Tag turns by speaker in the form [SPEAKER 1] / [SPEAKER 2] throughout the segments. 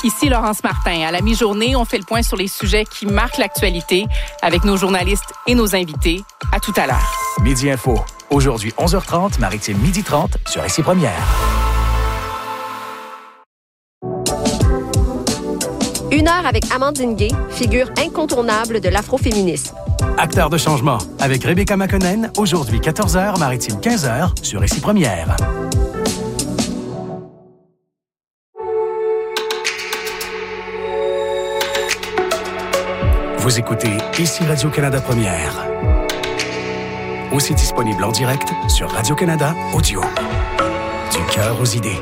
[SPEAKER 1] Ici Laurence Martin. À la mi-journée, on fait le point sur les sujets qui marquent l'actualité avec nos journalistes et nos invités. À tout à l'heure.
[SPEAKER 2] Midi Info. Aujourd'hui, 11h30, Maritime 12h30 sur Ici Première.
[SPEAKER 3] Une heure avec Amandine Gay, figure incontournable de l'afroféminisme.
[SPEAKER 2] Acteur de changement avec Rebecca McConnell, aujourd'hui 14h, Maritime 15h sur Ici Première. Vous écoutez Ici Radio-Canada Première. Aussi disponible en direct sur Radio-Canada Audio. Du cœur aux idées.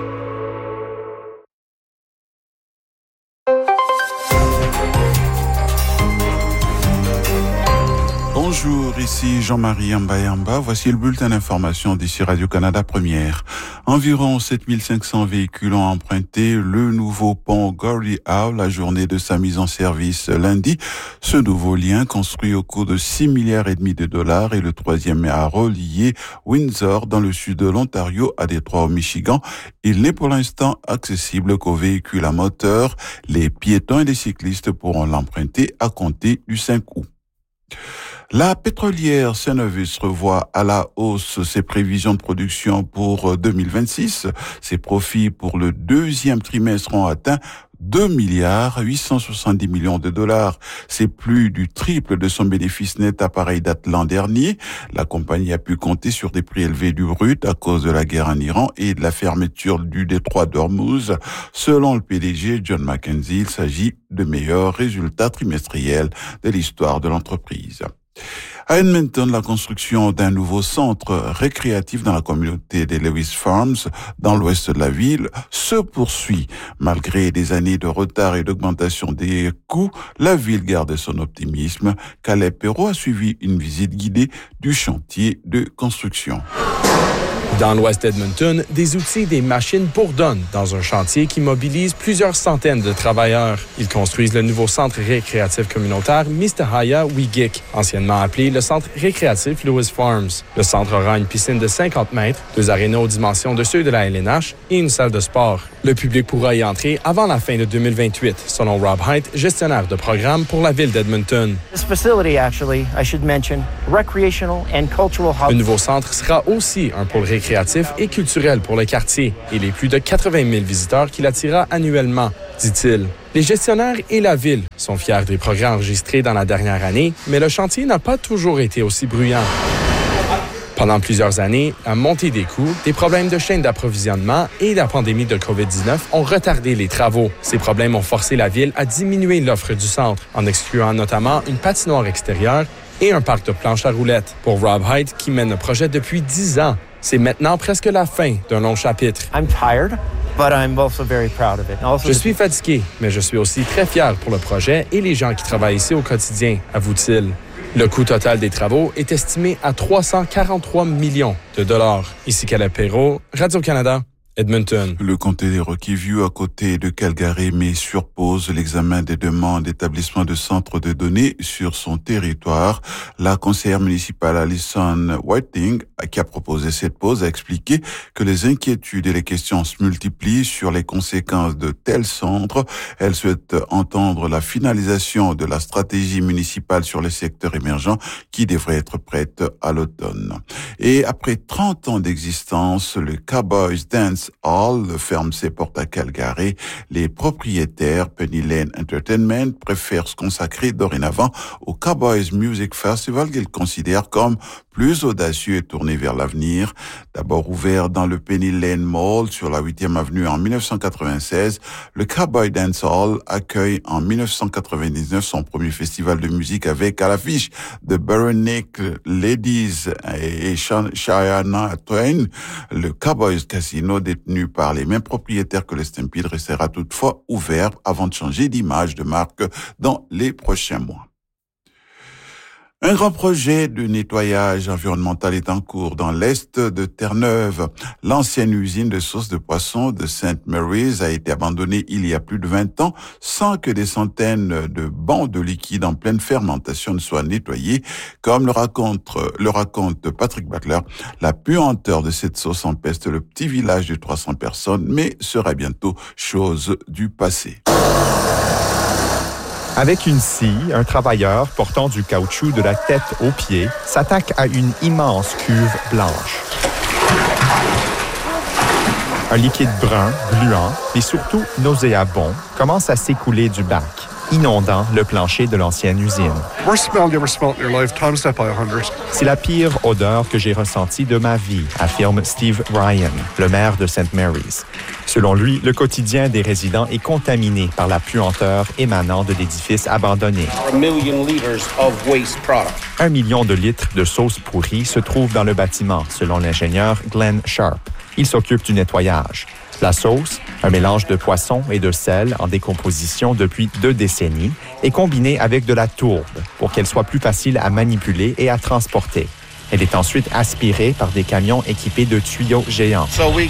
[SPEAKER 4] Bonjour, ici Jean-Marie Mbayamba. Voici le bulletin d'information d'ici Radio-Canada Première. Environ 7500 véhicules ont emprunté le nouveau pont Gordie Howe la journée de sa mise en service lundi. Ce nouveau lien, construit au coût de 6,5 milliards de dollars, est le troisième à relier Windsor dans le sud de l'Ontario à Détroit au Michigan. Il n'est pour l'instant accessible qu'aux véhicules à moteur. Les piétons et les cyclistes pourront l'emprunter à compter du 5 août. La pétrolière Cenovus revoit à la hausse ses prévisions de production pour 2026. Ses profits pour le deuxième trimestre ont atteint 2,870 milliards de dollars. C'est plus du triple de son bénéfice net à pareille date l'an dernier. La compagnie a pu compter sur des prix élevés du brut à cause de la guerre en Iran et de la fermeture du détroit d'Ormuz. Selon le PDG John McKenzie, il s'agit de meilleurs résultats trimestriels de l'histoire de l'entreprise. À Edmonton, la construction d'un nouveau centre récréatif dans la communauté des Lewis Farms, dans l'ouest de la ville, se poursuit. Malgré des années de retard et d'augmentation des coûts, la ville garde son optimisme. Caleb Perrault a suivi une visite guidée du chantier de construction.
[SPEAKER 5] Dans l'ouest d'Edmonton, des outils et des machines bourdonnent dans un chantier qui mobilise plusieurs centaines de travailleurs. Ils construisent le nouveau centre récréatif communautaire Mistahaya Wigik, anciennement appelé le centre récréatif Lewis Farms. Le centre aura une piscine de 50 mètres, 2 arénas aux dimensions de ceux de la LNH et une salle de sport. Le public pourra y entrer avant la fin de 2028, selon Rob Height, gestionnaire de programme pour la ville d'Edmonton. Le nouveau centre sera aussi un pôle récréatif et culturel pour le quartier et les plus de 80 000 visiteurs qu'il attira annuellement, dit-il. Les gestionnaires et la ville sont fiers des progrès enregistrés dans la dernière année, mais le chantier n'a pas toujours été aussi bruyant. Pendant plusieurs années, la montée des coûts, des problèmes de chaîne d'approvisionnement et la pandémie de COVID-19 ont retardé les travaux. Ces problèmes ont forcé la ville à diminuer l'offre du centre, en excluant notamment une patinoire extérieure et un parc de planches à roulettes. Pour Rob Height, qui mène le projet depuis 10 ans, c'est maintenant presque la fin d'un long chapitre. Je suis fatigué, mais je suis aussi très fier pour le projet et les gens qui travaillent ici au quotidien, avoue-t-il. Le coût total des travaux est estimé à 343 millions de dollars. Ici Caleb Perrault, Radio-Canada. Edmonton.
[SPEAKER 4] Le comté des Rocky View, à côté de Calgary, met sur pause l'examen des demandes d'établissement de centres de données sur son territoire. La conseillère municipale Alison Whiting, qui a proposé cette pause, a expliqué que les inquiétudes et les questions se multiplient sur les conséquences de tels centres. Elle souhaite entendre la finalisation de la stratégie municipale sur les secteurs émergents qui devrait être prête à l'automne. Et après 30 ans d'existence, le Cowboys Dance Hall ferme ses portes à Calgary. Les propriétaires Penny Lane Entertainment préfèrent se consacrer dorénavant au Cowboys Music Festival qu'ils considèrent comme plus audacieux et tourné vers l'avenir. D'abord ouvert dans le Penny Lane Mall sur la 8e avenue en 1996, le Cowboy Dance Hall accueille en 1999 son premier festival de musique avec à l'affiche The Berenice Ladies et Shania Twain. Le Cowboys Casino, détenu par les mêmes propriétaires que le Stampede, restera toutefois ouvert avant de changer d'image de marque dans les prochains mois. Un grand projet de nettoyage environnemental est en cours dans l'est de Terre-Neuve. L'ancienne usine de sauce de poisson de St. Mary's a été abandonnée il y a plus de 20 ans sans que des centaines de bancs de liquide en pleine fermentation ne soient nettoyés. Comme le raconte Patrick Butler, la puanteur de cette sauce empeste le petit village de 300 personnes, mais sera bientôt chose du passé.
[SPEAKER 6] Avec une scie, un travailleur portant du caoutchouc de la tête aux pieds s'attaque à une immense cuve blanche. Un liquide brun, gluant et surtout nauséabond commence à s'écouler du bac, inondant le plancher de l'ancienne usine. C'est la pire odeur que j'ai ressentie de ma vie, affirme Steve Ryan, le maire de St. Mary's. Selon lui, le quotidien des résidents est contaminé par la puanteur émanant de l'édifice abandonné. 1 million de litres de sauce pourrie se trouvent dans le bâtiment, selon l'ingénieur Glenn Sharp. Il s'occupe du nettoyage. La sauce, un mélange de poisson et de sel en décomposition depuis 2 décennies, est combinée avec de la tourbe pour qu'elle soit plus facile à manipuler et à transporter. Elle est ensuite aspirée par des camions équipés de tuyaux géants.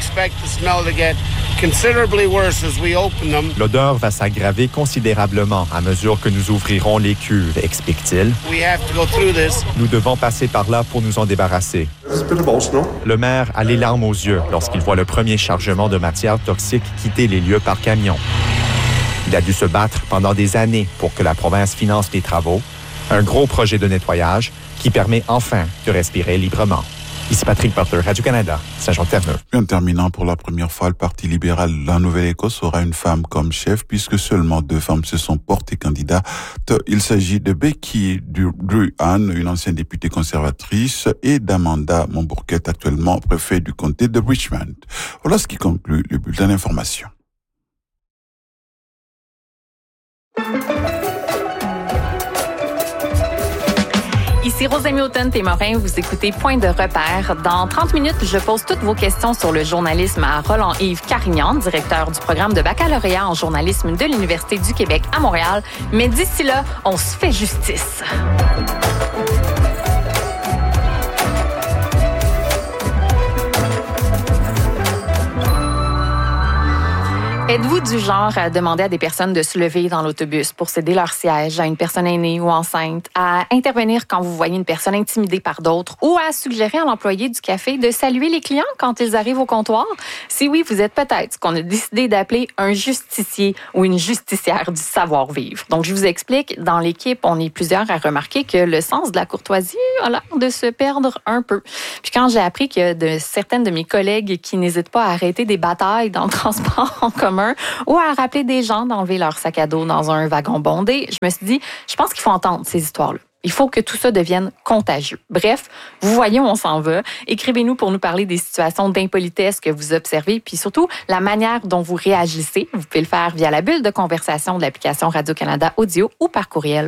[SPEAKER 6] L'odeur va s'aggraver considérablement à mesure que nous ouvrirons les cuves, explique-t-il. Nous devons passer par là pour nous en débarrasser. Le maire a les larmes aux yeux lorsqu'il voit le premier chargement de matière toxique quitter les lieux par camion. Il a dû se battre pendant des années pour que la province finance les travaux, un gros projet de nettoyage qui permet enfin de respirer librement. Ici Patrick Butler, Radio-Canada, Saint-Jean-de-Terre-Neuve.
[SPEAKER 4] En terminant, pour la première fois, le Parti libéral de la Nouvelle-Écosse aura une femme comme chef, puisque seulement 2 femmes se sont portées candidates. Il s'agit de Becky Druhan, une ancienne députée conservatrice, et d'Amanda Mombourquette, actuellement préfet du comté de Richmond. Voilà ce qui conclut le bulletin d'information.
[SPEAKER 1] Ici Rosamie Automne-Témorin, vous écoutez Point de repère. Dans 30 minutes, je pose toutes vos questions sur le journalisme à Roland-Yves Carignan, directeur du programme de baccalauréat en journalisme de l'Université du Québec à Montréal. Mais d'ici là, on se fait justice. Êtes-vous du genre à demander à des personnes de se lever dans l'autobus pour céder leur siège à une personne aînée ou enceinte, à intervenir quand vous voyez une personne intimidée par d'autres ou à suggérer à l'employé du café de saluer les clients quand ils arrivent au comptoir? Si oui, vous êtes peut-être ce qu'on a décidé d'appeler un justicier ou une justicière du savoir-vivre. Donc, je vous explique. Dans l'équipe, on est plusieurs à remarquer que le sens de la courtoisie a l'air de se perdre un peu. Puis quand j'ai appris que certaines de mes collègues qui n'hésitent pas à arrêter des batailles dans le transport en commun ou à rappeler des gens d'enlever leur sac à dos dans un wagon bondé, je me suis dit, je pense qu'il faut entendre ces histoires-là. Il faut que tout ça devienne contagieux. Bref, vous voyez où on s'en va. Écrivez-nous pour nous parler des situations d'impolitesse que vous observez, puis surtout la manière dont vous réagissez. Vous pouvez le faire via la bulle de conversation de l'application Radio-Canada Audio ou par courriel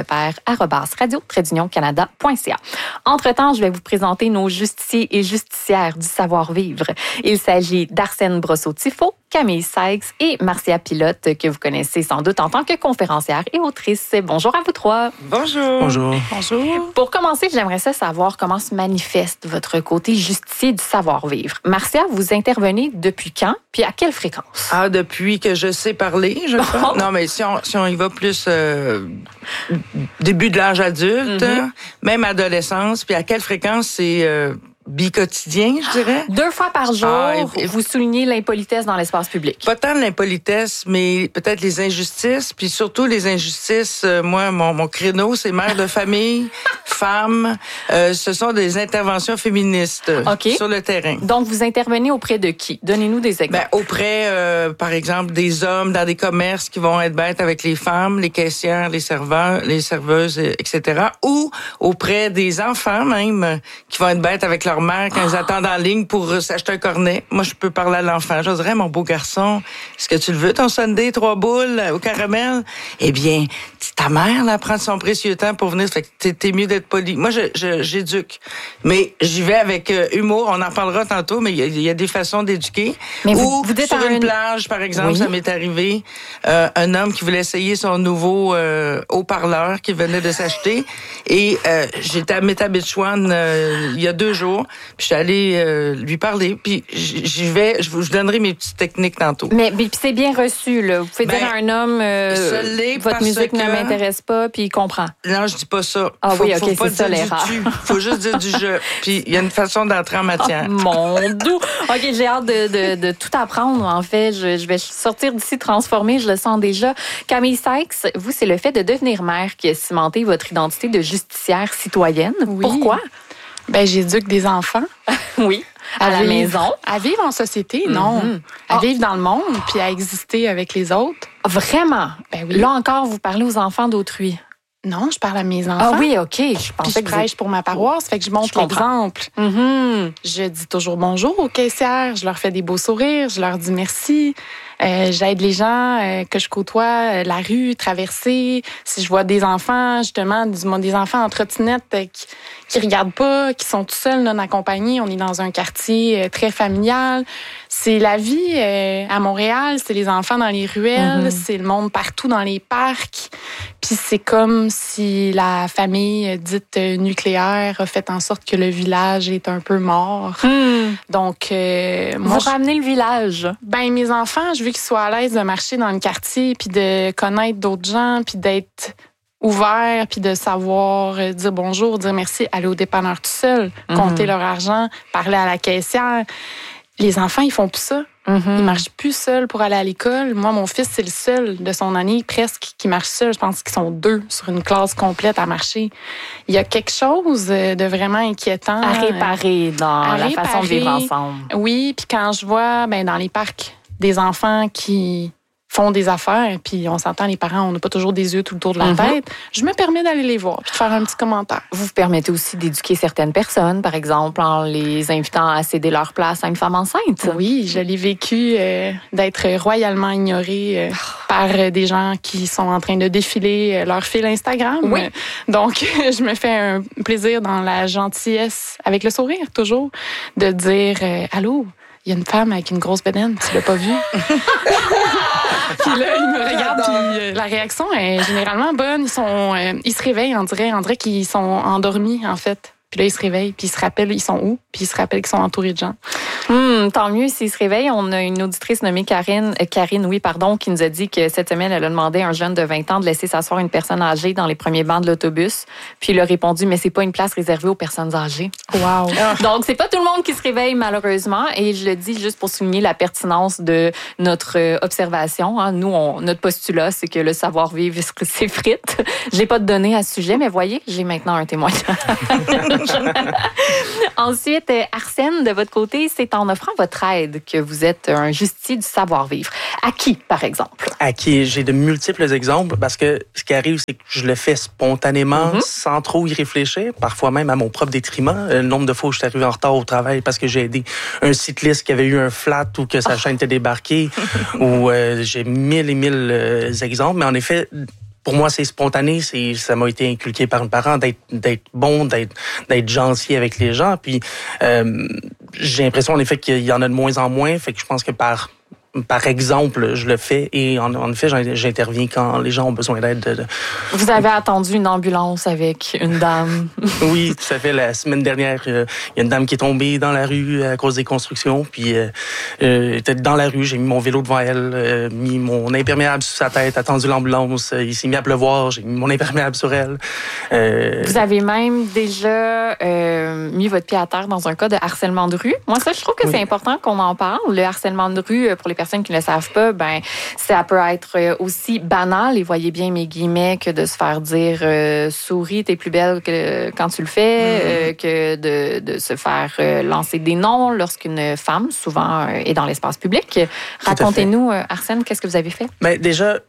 [SPEAKER 1] pointderepère@radio-canada.ca. Entre-temps, je vais vous présenter nos justiciers et justicières du savoir-vivre. Il s'agit d'Arsène Brosseau-Tifo, Camille Sykes et Marcia Pilote, que vous connaissez sans doute en tant que conférencière et autrice. Bonjour à vous 3.
[SPEAKER 7] Bonjour.
[SPEAKER 1] Bonjour. Pour commencer, j'aimerais savoir comment se manifeste votre côté justicier du savoir-vivre. Marcia, vous intervenez depuis quand, puis à quelle fréquence?
[SPEAKER 7] Depuis que je sais parler, je crois. Non, mais si on y va plus début de l'âge adulte, même adolescence, puis à quelle fréquence c'est... bi-quotidien, je dirais.
[SPEAKER 1] 2 fois par jour, vous soulignez l'impolitesse dans l'espace public.
[SPEAKER 7] Pas tant l'impolitesse, mais peut-être les injustices, puis surtout les injustices. Moi, mon créneau, c'est mère de famille, femme. Ce sont des interventions féministes sur le terrain.
[SPEAKER 1] Donc, vous intervenez auprès de qui? Donnez-nous des exemples.
[SPEAKER 7] Auprès, par exemple, des hommes dans des commerces qui vont être bêtes avec les femmes, les caissières, les serveurs, les serveuses, etc. Ou auprès des enfants même qui vont être bêtes avec leur leur mère quand ils attendent en ligne pour s'acheter un cornet. Moi, je peux parler à l'enfant. Je dirais, mon beau garçon, est-ce que tu le veux, ton sundae 3 boules au caramel? Eh bien, ta mère, là, prend son précieux temps pour venir. Fait que t'es mieux d'être poli. Moi, j'éduque. Mais j'y vais avec humour. On en parlera tantôt, mais il y a des façons d'éduquer. Mais ou vous sur une plage, par exemple, ça m'est arrivé. Un homme qui voulait essayer son nouveau haut-parleur qu'il venait de s'acheter. Et j'étais à Métabetchouan il y a 2 jours. Puis je suis allée lui parler. Puis je vous donnerai mes petites techniques tantôt.
[SPEAKER 1] Mais c'est bien reçu, là. Vous pouvez dire à un homme, votre musique ne m'intéresse pas, puis il comprend.
[SPEAKER 7] Non, je dis pas ça.
[SPEAKER 1] Ah
[SPEAKER 7] faut,
[SPEAKER 1] oui, OK,
[SPEAKER 7] faut pas
[SPEAKER 1] c'est ça
[SPEAKER 7] dire
[SPEAKER 1] l'erreur.
[SPEAKER 7] du tu. Faut juste dire du je. Puis il y a une façon d'entrer en matière.
[SPEAKER 1] Oh, mon doux. OK, j'ai hâte de tout apprendre, en fait. Je vais sortir d'ici transformée, je le sens déjà. Camille Sykes, vous, c'est le fait de devenir mère qui a cimenté votre identité de justicière citoyenne. Oui. Pourquoi?
[SPEAKER 8] Ben, j'éduque des enfants.
[SPEAKER 1] Oui. À la maison.
[SPEAKER 8] À vivre en société, non. À vivre dans le monde, puis à exister avec les autres.
[SPEAKER 1] Vraiment?
[SPEAKER 8] Ben oui.
[SPEAKER 1] Là encore, vous parlez aux enfants d'autrui.
[SPEAKER 8] Non, je parle à mes enfants.
[SPEAKER 1] Ah oui, OK. Je pensais
[SPEAKER 8] que je prêche pour ma paroisse, fait que je montre l'exemple. Je dis toujours bonjour aux caissières, je leur fais des beaux sourires, je leur dis merci. J'aide les gens que je côtoie, la rue, traverser. Si je vois des enfants, justement, des enfants en trottinette qui regardent pas, qui sont tout seuls non accompagnés, on est dans un quartier très familial. C'est la vie à Montréal, c'est les enfants dans les ruelles, c'est le monde partout dans les parcs. Puis c'est comme si la famille dite nucléaire a fait en sorte que le village est un peu mort. Donc,
[SPEAKER 1] moi, vous ramenez le village.
[SPEAKER 8] Ben, mes enfants, je veux qu'ils soient à l'aise de marcher dans le quartier, puis de connaître d'autres gens, puis d'être ouverts, puis de savoir dire bonjour, dire merci, aller au dépanneur tout seul, compter leur argent, parler à la caissière. Les enfants, ils font plus ça. Ils marchent plus seuls pour aller à l'école. Moi, mon fils, c'est le seul de son année presque qui marche seul. Je pense qu'ils sont 2 sur une classe complète à marcher. Il y a quelque chose de vraiment inquiétant.
[SPEAKER 1] À réparer dans la façon de vivre ensemble.
[SPEAKER 8] Oui, puis quand je vois dans les parcs des enfants qui font des affaires, puis on s'entend, les parents, on n'a pas toujours des yeux tout le tour de la tête, je me permets d'aller les voir puis de faire un petit commentaire.
[SPEAKER 1] Vous vous permettez aussi d'éduquer certaines personnes, par exemple, en les invitant à céder leur place à une femme enceinte.
[SPEAKER 8] Oui, je l'ai vécu d'être royalement ignorée par des gens qui sont en train de défiler leur fil Instagram.
[SPEAKER 1] Oui.
[SPEAKER 8] Donc, je me fais un plaisir dans la gentillesse, avec le sourire toujours, de dire « Allô, il y a une femme avec une grosse bedaine, tu l'as pas vue? » Puis là, ils me regardent, puis la réaction est généralement bonne. Ils se réveillent, on dirait qu'ils sont endormis, en fait. Puis là, ils se réveillent, puis ils se rappellent ils sont où, puis ils se rappellent qu'ils sont entourés de gens.
[SPEAKER 1] Tant mieux s'ils se réveillent. On a une auditrice nommée Karine, qui nous a dit que cette semaine, elle a demandé à un jeune de 20 ans de laisser s'asseoir une personne âgée dans les premiers bancs de l'autobus. Puis il a répondu, mais c'est pas une place réservée aux personnes âgées.
[SPEAKER 8] Wow.
[SPEAKER 1] Donc, c'est pas tout le monde qui se réveille, malheureusement. Et je le dis juste pour souligner la pertinence de notre observation. Nous, notre postulat, c'est que le savoir-vivre s'effrite. J'ai pas de données à ce sujet, mais voyez, j'ai maintenant un témoignage. Ensuite, Arsène, de votre côté, c'est en offrant votre aide que vous êtes un justicier du savoir-vivre. À qui, par exemple?
[SPEAKER 9] À qui? J'ai de multiples exemples parce que ce qui arrive, c'est que je le fais spontanément, sans trop y réfléchir, parfois même à mon propre détriment. Le nombre de fois où je suis arrivé en retard au travail parce que j'ai aidé un cycliste qui avait eu un flat ou que sa chaîne était débarquée, ou j'ai 1000 et 1000 exemples. Mais en effet, pour moi, c'est spontané. Ça m'a été inculqué par un parent d'être bon, d'être gentil avec les gens. Puis j'ai l'impression, en effet, qu'il y en a de moins en moins. Fait que je pense que par exemple, je le fais et en effet, j'interviens quand les gens ont besoin d'aide.
[SPEAKER 1] Vous avez attendu une ambulance avec une dame.
[SPEAKER 9] Oui, tout à fait. La semaine dernière, il y a une dame qui est tombée dans la rue à cause des constructions. Puis, était dans la rue, j'ai mis mon vélo devant elle, mis mon imperméable sur sa tête, attendu l'ambulance. Il s'est mis à pleuvoir, j'ai mis mon imperméable sur elle.
[SPEAKER 1] Vous avez même déjà mis votre pied à terre dans un cas de harcèlement de rue. Moi, ça, je trouve que c'est important qu'on en parle. Le harcèlement de rue, pour les personnes qui ne le savent pas, ça peut être aussi banal, et voyez bien mes guillemets, que de se faire dire souris, t'es plus belle que quand tu le fais, que de se faire lancer des noms lorsqu'une femme, souvent, est dans l'espace public. Racontez-nous, Arsène, qu'est-ce que vous avez fait?
[SPEAKER 9] Déjà,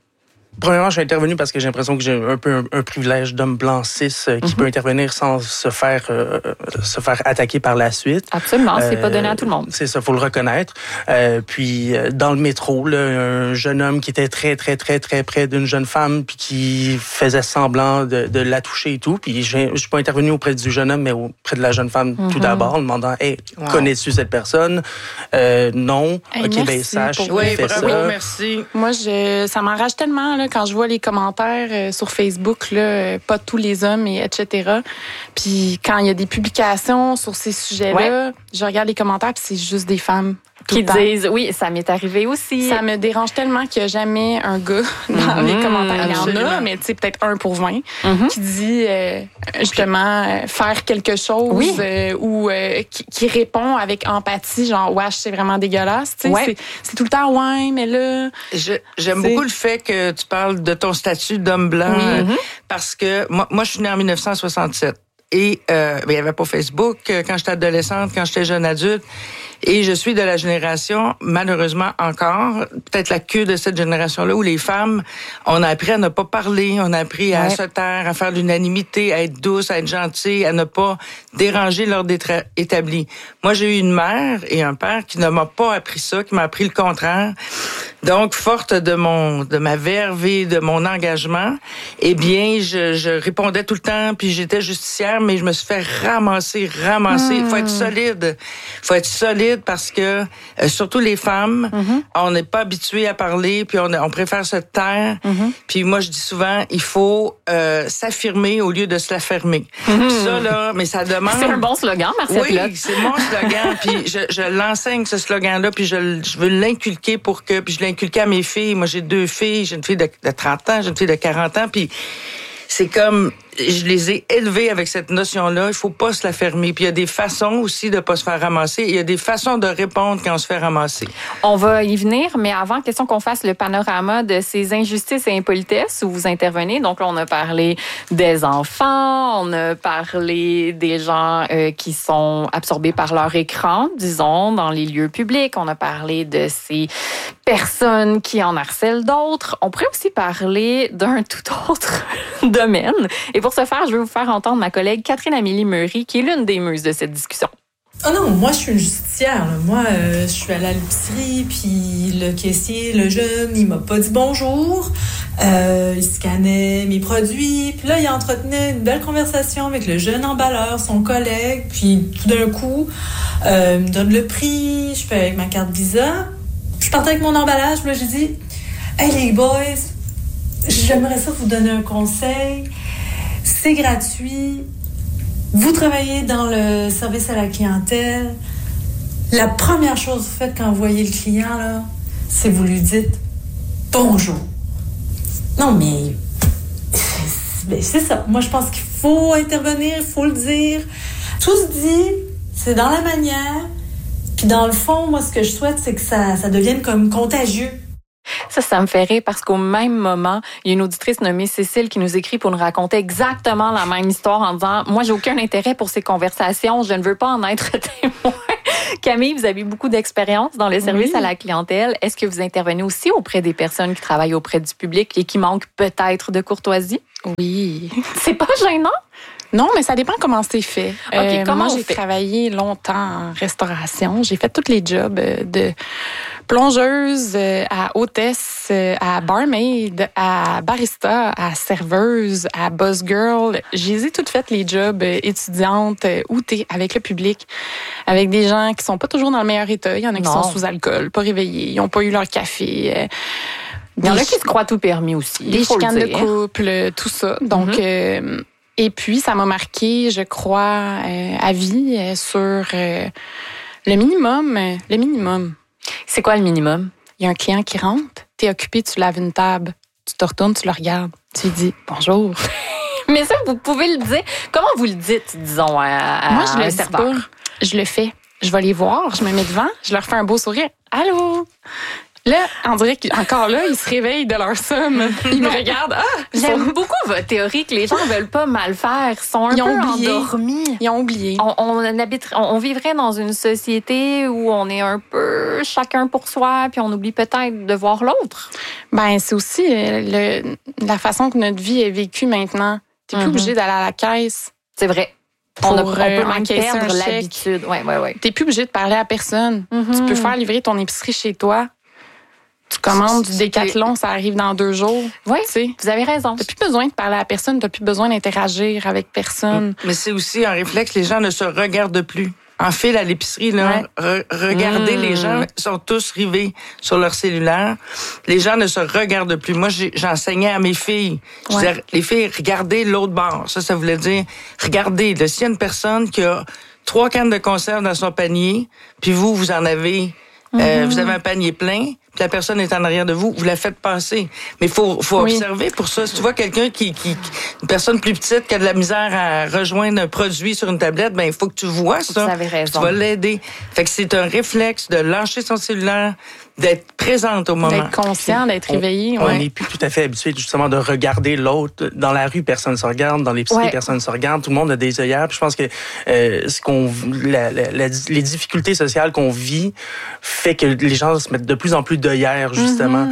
[SPEAKER 9] Premièrement, je suis intervenu parce que j'ai l'impression que j'ai un peu un privilège d'homme blanc cis qui peut intervenir sans se faire attaquer par la suite.
[SPEAKER 1] Absolument, c'est pas donné à tout le monde.
[SPEAKER 9] C'est ça, faut le reconnaître. Puis dans le métro, là, un jeune homme qui était très, très, très, très près d'une jeune femme puis qui faisait semblant de la toucher et tout. Puis je suis pas intervenu auprès du jeune homme, mais auprès de la jeune femme tout d'abord, en demandant « Hey, connais-tu cette personne? » Non.
[SPEAKER 8] Hey,
[SPEAKER 9] OK, ben sache,
[SPEAKER 7] oui,
[SPEAKER 9] fais
[SPEAKER 7] bravo,
[SPEAKER 9] ça.
[SPEAKER 7] merci.
[SPEAKER 8] Moi, ça m'enrage tellement là, quand je vois les commentaires sur Facebook, là, pas tous les hommes, etc. Puis quand il y a des publications sur ces sujets-là, je regarde les commentaires puis c'est juste des femmes.
[SPEAKER 1] Qui disent, oui, ça m'est arrivé aussi.
[SPEAKER 8] Ça me dérange tellement qu'il n'y a jamais un gars dans les commentaires. Il y en a, mais tu sais, peut-être 1 pour 20, qui dit justement faire quelque chose ou qui répond avec empathie, genre, wesh, c'est vraiment dégueulasse. Tu sais, c'est tout le temps, ouais, mais là.
[SPEAKER 7] J'aime beaucoup le fait que tu parles de ton statut d'homme blanc, parce que moi, je suis née en 1967. Et il n'y avait pas Facebook quand j'étais adolescente, quand j'étais jeune adulte. Et je suis de la génération, malheureusement encore, peut-être la queue de cette génération-là, où les femmes, on a appris à ne pas parler, on a appris à se taire, à faire l'unanimité, à être douce, à être gentille, à ne pas déranger l'ordre établi. Moi, j'ai eu une mère et un père qui ne m'a pas appris ça, qui m'a appris le contraire. Donc, forte de ma verve et de mon engagement, eh bien, je répondais tout le temps, puis j'étais justicière, mais je me suis fait ramasser. Il faut être solide. Parce que, surtout les femmes, on n'est pas habitué à parler, puis on préfère se taire. Puis moi, je dis souvent, il faut s'affirmer au lieu de se la fermer. Puis ça, là, mais ça demande...
[SPEAKER 1] C'est un bon slogan, Marcette.
[SPEAKER 7] Oui, c'est mon slogan, puis je l'enseigne, ce slogan-là, puis je veux l'inculquer puis je l'inculquer à mes filles. Moi, j'ai 2 filles, j'ai une fille de 30 ans, j'ai une fille de 40 ans, puis c'est comme... Je les ai élevés avec cette notion-là. Il faut pas se la fermer. Puis il y a des façons aussi de pas se faire ramasser. Il y a des façons de répondre quand on se fait ramasser.
[SPEAKER 1] On va y venir, mais avant, question qu'on fasse le panorama de ces injustices et impolitesses où vous intervenez. Donc là, on a parlé des enfants, on a parlé des gens qui sont absorbés par leur écran, disons, dans les lieux publics. On a parlé de ces personnes qui en harcèlent d'autres. On pourrait aussi parler d'un tout autre domaine. Et pour ce faire, je vais vous faire entendre ma collègue Catherine-Amélie Meury, qui est l'une des muses de cette discussion.
[SPEAKER 10] Oh non, moi, je suis une justicière. Là. Moi, je suis allée à l'épicerie, puis le caissier, le jeune, il m'a pas dit bonjour. Il scannait mes produits. Puis là, il entretenait une belle conversation avec le jeune emballeur, son collègue. Puis tout d'un coup, il me donne le prix. Je fais avec ma carte Visa. Je partais avec mon emballage. Puis là, j'ai dit, « Hey, les boys, j'aimerais ça vous donner un conseil. C'est gratuit. Vous travaillez dans le service à la clientèle. La première chose que vous faites quand vous voyez le client, là, c'est vous lui dites bonjour. » Non, mais c'est ça. Moi, je pense qu'il faut intervenir, il faut le dire. Tout se dit, c'est dans la manière. Puis dans le fond, moi, ce que je souhaite, c'est que ça devienne comme contagieux.
[SPEAKER 1] Ça me fait rire parce qu'au même moment, il y a une auditrice nommée Cécile qui nous écrit pour nous raconter exactement la même histoire en disant « Moi, j'ai aucun intérêt pour ces conversations, je ne veux pas en être témoin. » Camille, vous avez beaucoup d'expérience dans le service à la clientèle. Est-ce que vous intervenez aussi auprès des personnes qui travaillent auprès du public et qui manquent peut-être de courtoisie?
[SPEAKER 8] Oui.
[SPEAKER 1] C'est pas gênant?
[SPEAKER 8] Non, mais ça dépend comment c'est fait.
[SPEAKER 1] Comment
[SPEAKER 8] moi, j'ai travaillé longtemps en restauration. J'ai fait tous les jobs de plongeuse à hôtesse, à barmaid, à barista, à serveuse, à boss girl. J'ai toutes faites les jobs étudiantes où t'es avec le public, avec des gens qui sont pas toujours dans le meilleur état. Il y en a qui sont sous alcool, pas réveillés, ils ont pas eu leur café.
[SPEAKER 1] Il y en a qui se croient tout permis aussi.
[SPEAKER 8] Les chicanes de couple, tout ça. Donc, et puis, ça m'a marqué, je crois, à vie sur le minimum. Le minimum.
[SPEAKER 1] C'est quoi le minimum?
[SPEAKER 8] Il y a un client qui rentre, t'es occupé, tu laves une table, tu te retournes, tu le regardes, tu lui dis bonjour.
[SPEAKER 1] Mais ça, vous pouvez le dire. Comment vous le dites, disons, à
[SPEAKER 8] moi, je le
[SPEAKER 1] un
[SPEAKER 8] dis
[SPEAKER 1] serveur?
[SPEAKER 8] pas. Je le fais. Je vais les voir, je me mets devant, je leur fais un beau sourire. Allô? Là, on dirait qu'encore là, ils se réveillent de leur somme. Ils me regardent.
[SPEAKER 1] J'aime beaucoup votre théorie que les gens ne veulent pas mal faire. Ils sont un peu endormis.
[SPEAKER 8] Ils ont oublié.
[SPEAKER 1] On vivrait dans une société où on est un peu chacun pour soi, puis on oublie peut-être de voir l'autre.
[SPEAKER 8] Ben, c'est aussi la façon que notre vie est vécue maintenant. T'es plus obligé d'aller à la caisse.
[SPEAKER 1] C'est vrai. On peut même perdre l'habitude.
[SPEAKER 8] Ouais. T'es plus obligé de parler à personne. Tu peux faire livrer ton épicerie chez toi. Tu commandes du Décathlon, ça arrive dans 2 jours.
[SPEAKER 1] Oui, vous avez raison.
[SPEAKER 8] T'as plus besoin de parler à personne, t'as plus besoin d'interagir avec personne.
[SPEAKER 7] Mais c'est aussi un réflexe, les gens ne se regardent plus. En file à l'épicerie, là, regardez, les gens sont tous rivés sur leur cellulaire. Les gens ne se regardent plus. Moi, j'enseignais à mes filles. Je disais, les filles, regardez l'autre bord. Ça voulait dire, regardez, là, s'il y a une personne qui a 3 cannes de conserve dans son panier, puis vous en avez... vous avez un panier plein, puis la personne est en arrière de vous, vous la faites passer. Mais faut observer pour ça. Si tu vois quelqu'un une personne plus petite qui a de la misère à rejoindre un produit sur une tablette, ben il faut que tu vois ça.
[SPEAKER 1] Vous avez raison.
[SPEAKER 7] Tu vas l'aider. Fait que c'est un réflexe de lâcher son cellulaire, d'être présente au moment.
[SPEAKER 8] D'être conscient, d'être réveillé.
[SPEAKER 9] On n'est plus tout à fait habitué justement de regarder l'autre. Dans la rue, personne ne se regarde. Dans l'épicerie, personne ne se regarde. Tout le monde a des œillères. Puis je pense que les difficultés sociales qu'on vit fait que les gens se mettent de plus en plus d'œillères, justement.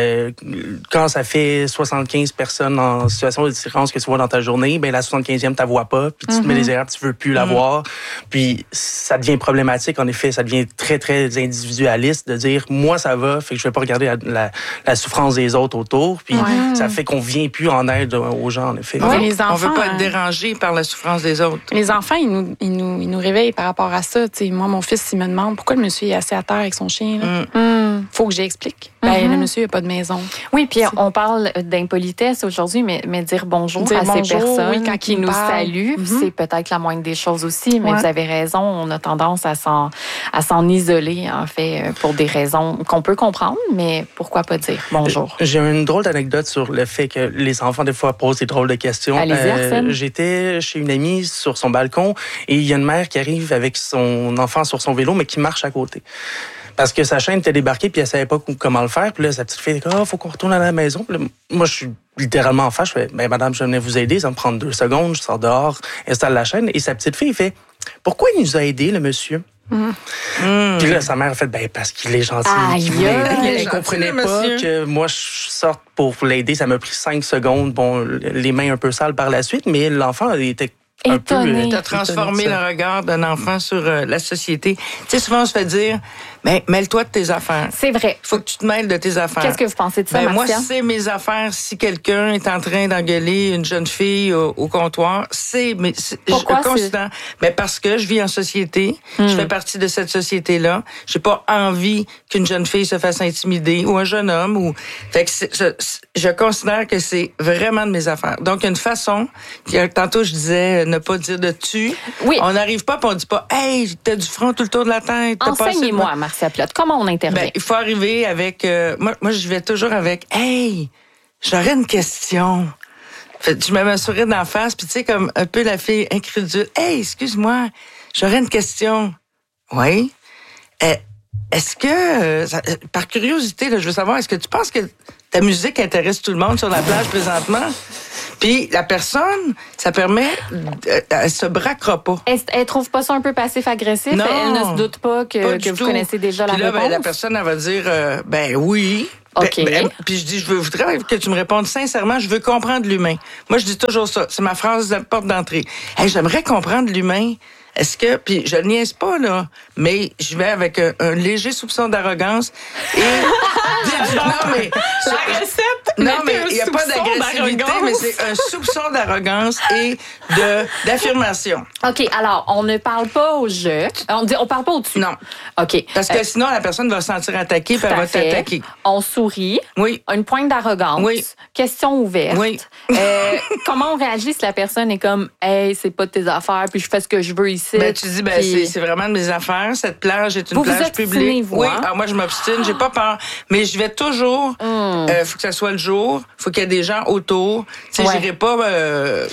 [SPEAKER 9] Quand ça fait 75 personnes en situation de différence que tu vois dans ta journée, ben la 75e, tu la vois pas. Puis tu te mets les œillères, tu veux plus la voir. Puis ça devient problématique, en effet. Ça devient très, très individualiste de dire, moi, ça va, fait que je vais pas regarder la souffrance des autres autour. Puis ça fait qu'on vient plus en aide aux gens, en effet.
[SPEAKER 7] Ouais. Les enfants, on veut pas être dérangé par la souffrance des autres.
[SPEAKER 8] Les enfants, ils nous réveillent par rapport à ça. T'sais, moi, mon fils, il me demande pourquoi le monsieur est assis à terre avec son chien. Faut que j'explique. Ben, le monsieur, il n'a pas de maison.
[SPEAKER 1] Oui, puis on parle d'impolitesse aujourd'hui, mais dire bonjour à ces personnes qui nous saluent, c'est peut-être la moindre des choses aussi, mais vous avez raison, on a tendance à s'en isoler, en fait, pour des raisons qu'on peut comprendre, mais pourquoi pas dire bonjour?
[SPEAKER 9] J'ai une drôle d'anecdote sur le fait que les enfants, des fois, posent des drôles de questions.
[SPEAKER 1] Allez-y, Arsène.
[SPEAKER 9] J'étais chez une amie sur son balcon et il y a une mère qui arrive avec son enfant sur son vélo, mais qui marche à côté. Parce que sa chaîne était débarquée, puis elle savait pas comment le faire. Puis là, sa petite fille dit faut qu'on retourne à la maison. Puis là, moi, je suis littéralement en face. Je fais madame, je venais vous aider, ça me prend 2 secondes. Je sors dehors, installe la chaîne. Et sa petite fille fait pourquoi il nous a aidés, le monsieur? Puis là, sa mère a fait parce qu'il est gentil. Elle comprenait pas que moi, je sorte pour l'aider. Ça m'a pris 5 secondes. Bon, les mains un peu sales par la suite, mais l'enfant était
[SPEAKER 1] étonné.
[SPEAKER 7] Tu as transformé le regard d'un enfant sur la société. Tu sais, souvent, on se fait dire, mais mêle-toi de tes affaires.
[SPEAKER 1] C'est vrai.
[SPEAKER 7] Il faut que tu te mêles de tes affaires.
[SPEAKER 1] Qu'est-ce que vous pensez de ça, Marcia?
[SPEAKER 7] Moi, c'est mes affaires. Si quelqu'un est en train d'engueuler une jeune fille au comptoir,
[SPEAKER 1] Pourquoi
[SPEAKER 7] je considère, parce que je vis en société, je fais partie de cette société-là. J'ai pas envie qu'une jeune fille se fasse intimider ou un jeune homme. Fait que je considère que c'est vraiment de mes affaires. Donc, il y a une façon, tantôt je disais, ne pas dire de tu.
[SPEAKER 1] Oui.
[SPEAKER 7] On n'arrive pas, puis on dit pas, hey, t'as du front tout le tour de la tête.
[SPEAKER 1] Enseignez-moi, Marcia Plot, comment on intervient?
[SPEAKER 7] Il faut arriver avec, moi, je vais toujours avec, hey, j'aurais une question. Fait, je me mets un sourire d'en face, puis tu sais, comme un peu la fille incrédule. Hey, excuse-moi, j'aurais une question. Oui. Est-ce que, par curiosité, là, je veux savoir, est-ce que tu penses que ta musique intéresse tout le monde sur la plage présentement? Puis la personne, ça permet, elle se braquera pas.
[SPEAKER 1] Elle trouve pas ça un peu passif-agressif?
[SPEAKER 7] Non,
[SPEAKER 1] elle ne se doute pas que vous connaissez déjà la réponse?
[SPEAKER 7] Puis là, la personne, elle va dire, oui.
[SPEAKER 1] OK.
[SPEAKER 7] Puis je dis, je voudrais que tu me répondes sincèrement, je veux comprendre l'humain. Moi, je dis toujours ça. C'est ma phrase de porte d'entrée. Hey, j'aimerais comprendre l'humain. Est-ce que, puis je niaise pas, là, mais je vais avec un léger soupçon d'arrogance et...
[SPEAKER 8] non, mais... La recette!
[SPEAKER 7] Non, mais il n'y a pas d'agressivité, mais c'est un soupçon d'arrogance et d'affirmation.
[SPEAKER 1] OK, alors, on ne parle pas au je. On parle pas au tu.
[SPEAKER 7] Non.
[SPEAKER 1] OK.
[SPEAKER 7] Parce que sinon, la personne va se sentir attaquée puis elle va t'attaquer.
[SPEAKER 1] On sourit.
[SPEAKER 7] Oui.
[SPEAKER 1] Une pointe d'arrogance.
[SPEAKER 7] Oui.
[SPEAKER 1] Question ouverte.
[SPEAKER 7] Oui.
[SPEAKER 1] Comment on réagit si la personne est comme, hey, c'est pas de tes affaires, puis je fais ce que je veux ici?
[SPEAKER 7] Tu dis, c'est vraiment de mes affaires. Cette plage est une plage publique.
[SPEAKER 1] Oui.
[SPEAKER 7] Alors moi, je m'obstine, j'ai pas peur. Mais je vais toujours, faut que ça soit le jour, faut qu'il y ait des gens autour. Tu sais, j'irai pas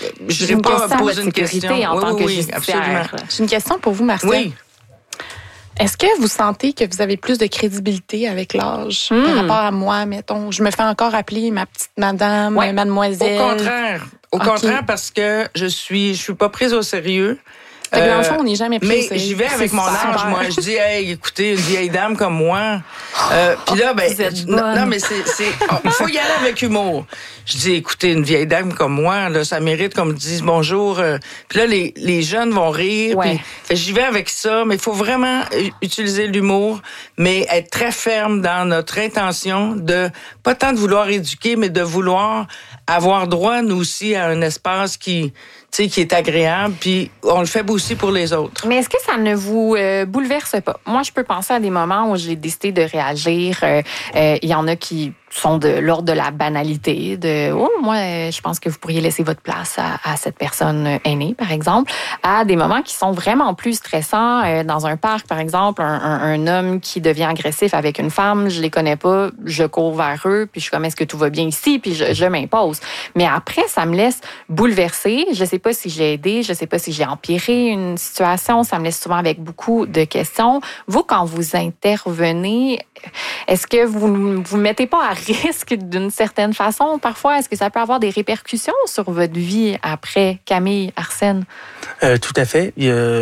[SPEAKER 7] poser une question.
[SPEAKER 1] En tant que
[SPEAKER 7] oui, absolument.
[SPEAKER 8] J'ai une question pour vous, Marcia.
[SPEAKER 7] Oui.
[SPEAKER 8] Est-ce que vous sentez que vous avez plus de crédibilité avec l'âge par rapport à moi, mettons? Je me fais encore appeler ma petite madame, mademoiselle.
[SPEAKER 7] Au contraire, parce que je suis pas prise au sérieux.
[SPEAKER 8] Fait que dans le fond, on n'est jamais pris.
[SPEAKER 7] Mais j'y vais avec mon âge, moi. Je dis, hey, écoutez, une vieille dame comme moi. Puis là, non, mais il faut y aller avec humour. Je dis, écoutez, une vieille dame comme moi, là, ça mérite qu'on me dise bonjour. Puis là, les jeunes vont rire. Ouais. Puis j'y vais avec ça, mais il faut vraiment utiliser l'humour, mais être très ferme dans notre intention de, pas tant de vouloir éduquer, mais de vouloir avoir droit, nous aussi, à un espace qui est agréable, puis on le fait aussi pour les autres.
[SPEAKER 1] Mais est-ce que ça ne vous bouleverse pas? Moi, je peux penser à des moments où j'ai décidé de réagir. Il y en a qui sont de l'ordre de la banalité, moi, je pense que vous pourriez laisser votre place à cette personne aînée, par exemple, à des moments qui sont vraiment plus stressants. Dans un parc, par exemple, un homme qui devient agressif avec une femme, je les connais pas, je cours vers eux, puis je suis comme, est-ce que tout va bien ici? Puis je m'impose. Mais après, ça me laisse bouleverser. Je sais pas si j'ai aidé, je sais pas si j'ai empiré une situation. Ça me laisse souvent avec beaucoup de questions. Vous, quand vous intervenez, est-ce que vous mettez pas à risque d'une certaine façon parfois? Est-ce que ça peut avoir des répercussions sur votre vie après? Camille, Arsène?
[SPEAKER 9] Tout à fait.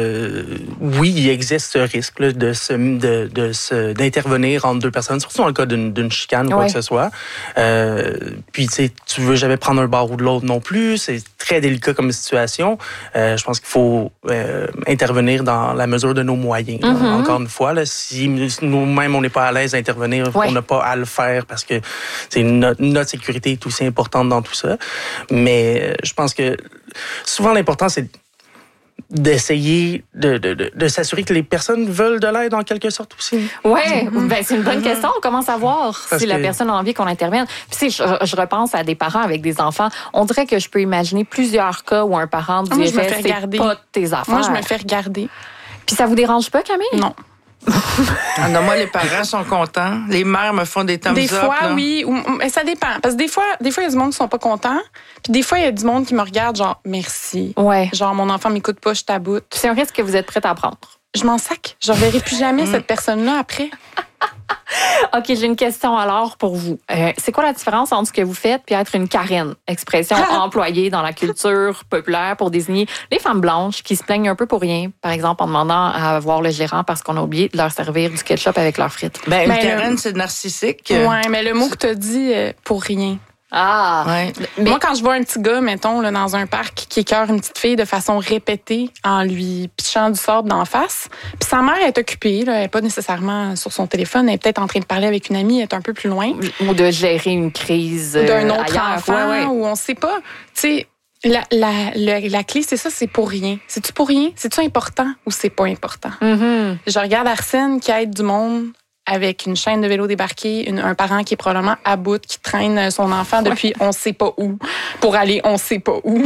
[SPEAKER 9] Oui, il existe ce risque là, d'intervenir entre deux personnes, surtout dans le cas d'une chicane ou quoi que ce soit. Puis, tu veux jamais prendre un bord ou de l'autre non plus. C'est très délicat comme situation. Je pense qu'il faut intervenir dans la mesure de nos moyens. Là. Encore une fois, là, si nous-mêmes, on n'est pas à l'aise d'intervenir, on n'a pas à le faire parce que notre sécurité est aussi importante dans tout ça. Mais je pense que souvent, l'important, c'est d'essayer de s'assurer que les personnes veulent de l'aide en quelque sorte aussi.
[SPEAKER 1] Oui, c'est une bonne question. Comment savoir si la personne a envie qu'on intervienne? Puis je repense à des parents avec des enfants. On dirait que je peux imaginer plusieurs cas où un parent dirait c'est pas tes affaires.
[SPEAKER 8] Moi, je me fais regarder.
[SPEAKER 1] Puis ça vous dérange pas, Camille?
[SPEAKER 8] Non.
[SPEAKER 7] Non, moi, les parents sont contents. Les mères me font des thumbs up.
[SPEAKER 8] Des fois, oui. Ça dépend. Parce que des fois, il y a du monde qui sont pas contents. Puis des fois, il y a du monde qui me regarde genre, merci.
[SPEAKER 1] Ouais.
[SPEAKER 8] Genre, mon enfant m'écoute pas, je taboute.
[SPEAKER 1] C'est un risque que vous êtes prête à prendre.
[SPEAKER 8] Je m'en sac. Je ne reverrai plus jamais cette personne-là après.
[SPEAKER 1] OK, j'ai une question alors pour vous. C'est quoi la différence entre ce que vous faites et être une Karen, expression employée dans la culture populaire pour désigner les femmes blanches qui se plaignent un peu pour rien, par exemple en demandant à voir le gérant parce qu'on a oublié de leur servir du ketchup avec leurs frites?
[SPEAKER 7] Une Karen, c'est narcissique.
[SPEAKER 8] Oui, mais le mot que tu as dit, pour rien.
[SPEAKER 1] Ah!
[SPEAKER 7] Ouais.
[SPEAKER 8] Mais moi, quand je vois un petit gars, mettons, là, dans un parc qui écœure une petite fille de façon répétée en lui pitchant du sable d'en face, puis sa mère est occupée, là, elle n'est pas nécessairement sur son téléphone, elle est peut-être en train de parler avec une amie, elle est un peu plus loin.
[SPEAKER 1] Ou de gérer une crise
[SPEAKER 8] d'un autre
[SPEAKER 1] ailleurs.
[SPEAKER 8] enfant, ou on ne sait pas. Tu sais, la clé, c'est ça, c'est pour rien. C'est-tu pour rien? C'est-tu important ou c'est pas important?
[SPEAKER 1] Mm-hmm.
[SPEAKER 8] Je regarde Arsène qui aide du monde avec une chaîne de vélo débarqué, un parent qui est probablement à bout, qui traîne son enfant depuis on sait pas où, pour aller on sait pas où.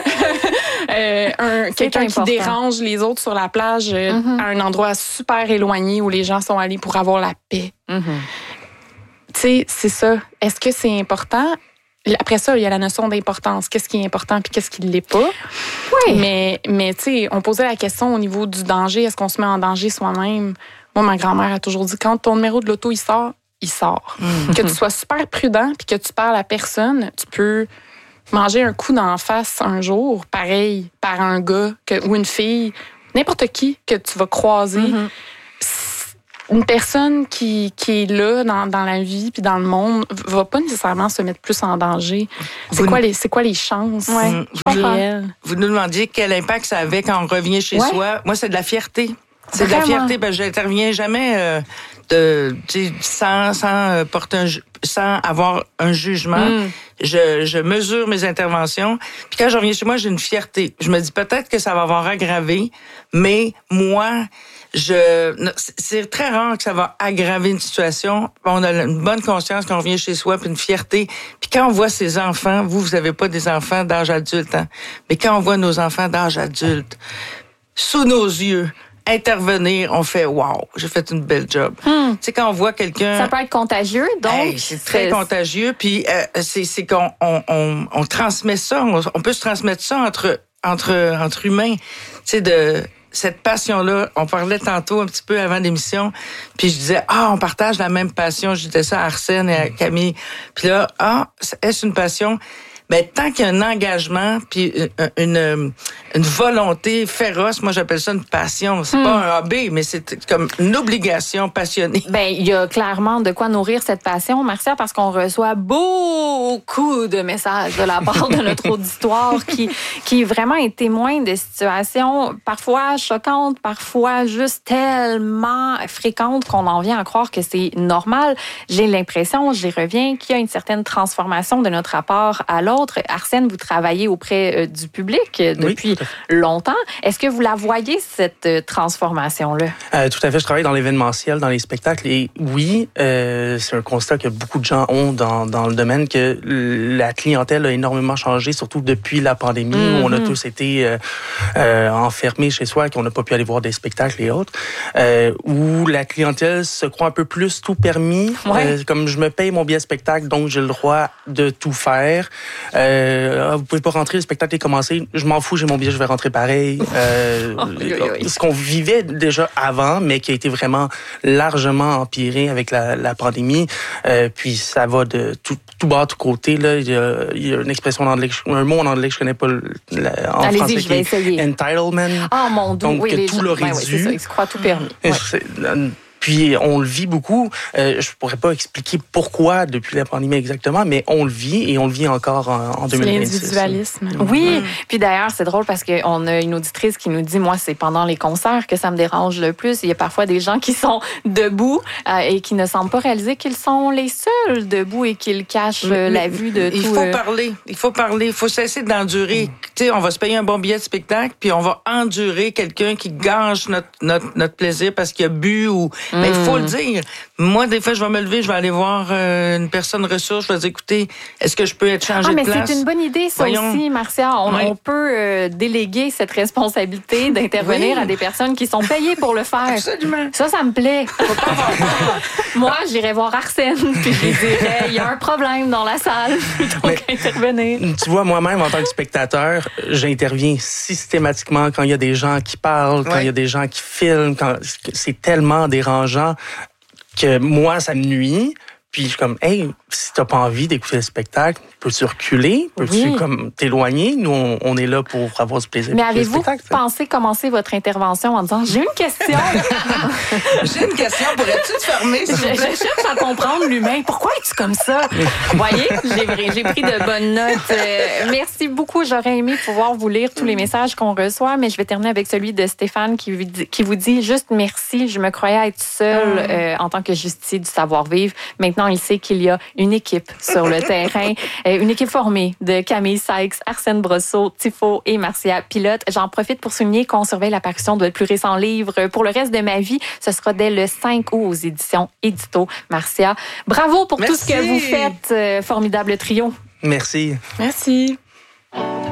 [SPEAKER 8] Quelqu'un qui dérange les autres sur la plage à un endroit super éloigné où les gens sont allés pour avoir la paix. Tu sais, c'est ça. Est-ce que c'est important? Après ça, il y a la notion d'importance. Qu'est-ce qui est important puis qu'est-ce qui ne l'est pas?
[SPEAKER 1] Oui.
[SPEAKER 8] Mais tu sais, on posait la question au niveau du danger. Est-ce qu'on se met en danger soi-même? Moi, ma grand-mère a toujours dit, quand ton numéro de l'auto, il sort. Que tu sois super prudent puis que tu parles à personne, tu peux manger un coup d'en face un jour, pareil, par un gars ou une fille, n'importe qui que tu vas croiser. Une personne qui est là dans la vie puis dans le monde va pas nécessairement se mettre plus en danger. C'est quoi les chances?
[SPEAKER 7] Vous nous demandiez quel impact ça avait quand on revient chez soi. Moi, c'est de la fierté. C'est de la fierté. J'interviens jamais sans avoir un jugement. Je mesure mes interventions. Puis quand je reviens chez moi, j'ai une fierté. Je me dis peut-être que ça va avoir aggravé, mais moi, c'est très rare que ça va aggraver une situation. On a une bonne conscience quand on revient chez soi, puis une fierté. Puis quand on voit ses enfants, vous avez pas des enfants d'âge adulte, hein? Mais quand on voit nos enfants d'âge adulte, sous nos yeux, intervenir, on fait « wow, j'ai fait une belle job ». Tu sais, quand on voit quelqu'un...
[SPEAKER 1] Ça peut être contagieux, donc...
[SPEAKER 7] c'est très contagieux, puis c'est qu'on transmet ça, on peut se transmettre ça entre humains, tu sais, cette passion-là, on parlait tantôt un petit peu avant l'émission, puis je disais, on partage la même passion. Je disais ça à Arsène et à Camille. Puis là, est-ce une passion? Ben, tant qu'il y a un engagement puis une volonté féroce, moi j'appelle ça une passion. C'est pas un hobby, mais c'est comme une obligation passionnée.
[SPEAKER 1] Ben, il y a clairement de quoi nourrir cette passion, Marcia, parce qu'on reçoit beaucoup de messages de la part de notre auditoire qui vraiment est témoin de situations parfois choquantes, parfois juste tellement fréquentes qu'on en vient à croire que c'est normal. J'ai l'impression, j'y reviens, qu'il y a une certaine transformation de notre rapport à l'autre. Arsène, vous travaillez auprès du public depuis longtemps. Est-ce que vous la voyez, cette transformation-là?
[SPEAKER 9] Tout à fait. Je travaille dans l'événementiel, dans les spectacles. Et oui, c'est un constat que beaucoup de gens ont dans le domaine, que la clientèle a énormément changé, surtout depuis la pandémie, où on a tous été enfermés chez soi, qu'on n'a pas pu aller voir des spectacles et autres, où la clientèle se croit un peu plus tout permis. Comme je me paye mon billet de spectacle, donc j'ai le droit de tout faire. Vous pouvez pas rentrer, le spectacle est commencé. Je m'en fous, j'ai mon billet, je vais rentrer pareil. Ce qu'on vivait déjà avant, mais qui a été vraiment largement empiré avec la pandémie. Puis ça va de tout bas, tout côté. Là. Il y a une expression en anglais, un mot en anglais que je connais pas en français,
[SPEAKER 1] je vais essayer.
[SPEAKER 9] Entitlement.
[SPEAKER 1] Mon Dieu,
[SPEAKER 9] donc que tout leur est dû.
[SPEAKER 1] C'est ça, ils se croient tout permis.
[SPEAKER 9] Puis on le vit beaucoup. Je pourrais pas expliquer pourquoi depuis la pandémie exactement, mais on le vit et on le vit encore en 2026.
[SPEAKER 8] L'individualisme.
[SPEAKER 1] Oui. Puis d'ailleurs, c'est drôle parce qu'on a une auditrice qui nous dit, moi, c'est pendant les concerts que ça me dérange le plus. Il y a parfois des gens qui sont debout et qui ne semblent pas réaliser qu'ils sont les seuls debout et qu'ils cachent la vue de tout.
[SPEAKER 7] Il faut parler. Il faut cesser d'endurer. Tu sais, on va se payer un bon billet de spectacle, puis on va endurer quelqu'un qui gâche notre plaisir parce qu'il a bu ou... Mais il faut le dire. Moi, des fois, je vais me lever, je vais aller voir une personne ressource, je vais dire, écoutez, est-ce que je peux être changé de place?
[SPEAKER 1] C'est une bonne idée, ça aussi, Marcia. On peut déléguer cette responsabilité d'intervenir à des personnes qui sont payées pour le faire.
[SPEAKER 7] Absolument.
[SPEAKER 1] Ça me plaît. Moi, j'irais voir Arsène, puis je lui dirais, il y a un problème dans la salle, plutôt qu'intervenir.
[SPEAKER 9] Tu vois, moi-même, en tant que spectateur, j'interviens systématiquement quand il y a des gens qui parlent, quand il y a des gens qui filment, quand c'est tellement dérangeant que moi, ça me nuit. Puis je suis comme, hey, si t'as pas envie d'écouter le spectacle, peux-tu reculer? Peux-tu comme t'éloigner? Nous, on est là pour avoir ce plaisir.
[SPEAKER 1] Mais avez-vous pensé commencer votre intervention en disant, j'ai une question?
[SPEAKER 7] J'ai une question, pourrais-tu te fermer?
[SPEAKER 1] Je cherche à comprendre l'humain. Pourquoi es-tu comme ça? Vous voyez, j'ai pris de bonnes notes. Merci beaucoup. J'aurais aimé pouvoir vous lire tous les messages qu'on reçoit, mais je vais terminer avec celui de Stéphane qui vous dit juste merci. Je me croyais être seule en tant que justicier du savoir-vivre. Maintenant, il sait qu'il y a une équipe sur le terrain, une équipe formée de Camille Sykes, Arsène Brosseau, Tifo et Marcia Pilote. J'en profite pour souligner qu'on surveille la parution de votre plus récent livre Pour le reste de ma vie. Ce sera dès le 5 août aux éditions Édito. Marcia, bravo pour tout ce que vous faites. Formidable trio.
[SPEAKER 9] Merci.
[SPEAKER 8] Merci.